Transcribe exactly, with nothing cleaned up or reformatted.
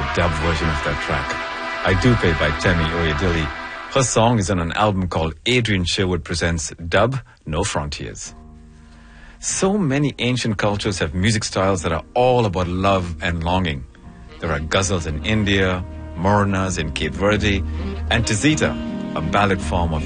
dub version of that track. I Do Pay by Temi Oyedele. Her song is on an album called Adrian Sherwood Presents Dub No Frontiers. So many ancient cultures have music styles that are all about love and longing. There are ghazals in India, moranas in Cape Verde, and tizita, a ballad form of